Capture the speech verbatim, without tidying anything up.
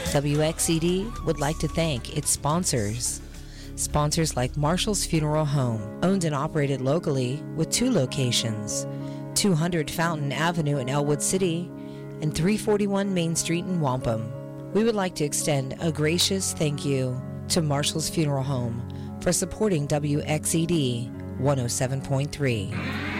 W X E D would like to thank its sponsors. Sponsors like Marshall's Funeral Home, owned and operated locally with two locations, two hundred Fountain Avenue in Elwood City and three forty-one Main Street in Wampum. We would like to extend a gracious thank you to Marshall's Funeral Home for supporting W X E D one oh seven point three.